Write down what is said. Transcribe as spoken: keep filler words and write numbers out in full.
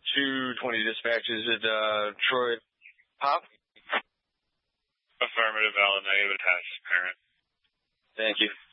two twenty dispatch. Is it uh, Troy Pop? Affirmative, valid, negative, attached, parent. Thank you.